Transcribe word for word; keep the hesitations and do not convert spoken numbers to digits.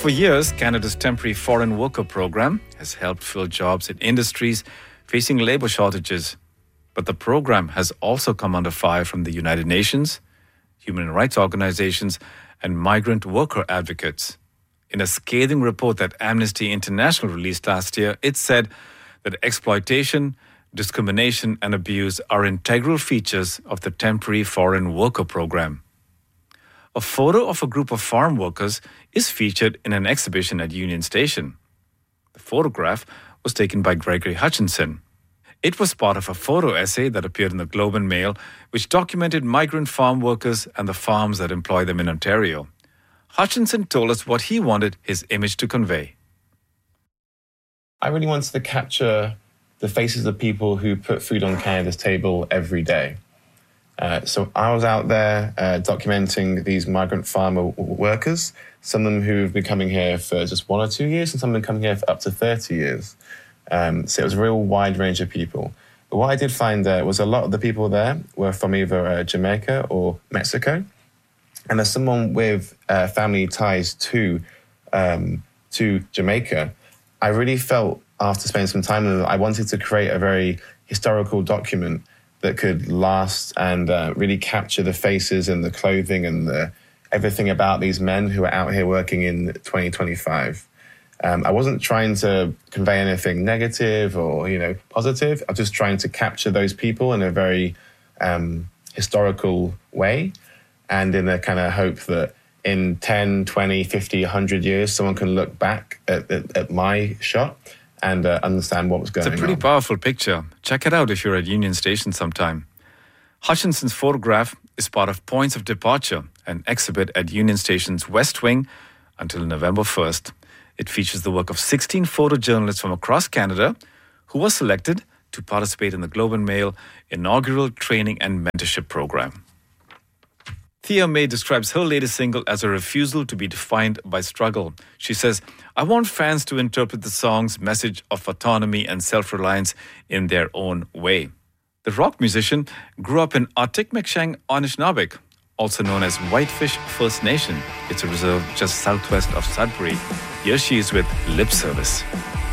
For years, Canada's temporary foreign worker program has helped fill jobs in industries facing labour shortages. But the program has also come under fire from the United Nations, human rights organizations, and migrant worker advocates. In a scathing report that Amnesty International released last year, it said that exploitation, discrimination, and abuse are integral features of the temporary foreign worker program. A photo of a group of farm workers is featured in an exhibition at Union Station. The photograph was taken by Gregory Hutchinson. It was part of a photo essay that appeared in the Globe and Mail, which documented migrant farm workers and the farms that employ them in Ontario. Hutchinson told us what he wanted his image to convey. I really wanted to capture the faces of people who put food on Canada's table every day. Uh, so I was out there uh, documenting these migrant farmer w- workers, some of them who've been coming here for just one or two years, and some have been coming here for up to thirty years. Um, so it was a real wide range of people. But what I did find uh, was a lot of the people there were from either uh, Jamaica or Mexico. And as someone with uh, family ties to um, to Jamaica, I really felt after spending some time with them, I wanted to create a very historical document that could last and uh, really capture the faces and the clothing and the, everything about these men who are out here working in twenty twenty-five. Um, I wasn't trying to convey anything negative or, you know, positive. I was just trying to capture those people in a very um, historical way and in a kind of hope that in ten, twenty, fifty, one hundred years, someone can look back at, at, at my shot and uh, understand what was going on. It's a pretty on. powerful picture. Check it out if you're at Union Station sometime. Hutchinson's photograph is part of Points of Departure, an exhibit at Union Station's West Wing until November first. It features the work of sixteen photojournalists from across Canada who were selected to participate in the Globe and Mail inaugural training and mentorship program. Thea May describes her latest single as a refusal to be defined by struggle. She says, I want fans to interpret the song's message of autonomy and self-reliance in their own way. The rock musician grew up in Artikmeksheng, Anishinabek, also known as Whitefish First Nation. It's a reserve just southwest of Sudbury. Here she is with Lip Service.